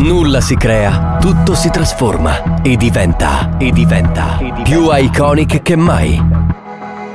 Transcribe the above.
Nulla si crea, tutto si trasforma e diventa più iconic che mai.